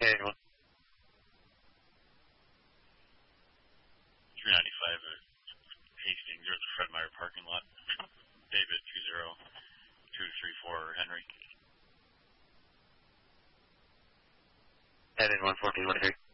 Anyone? 395 at Hastings. There's the Fred Meyer parking lot. David 20234 Henry. Headed 11413.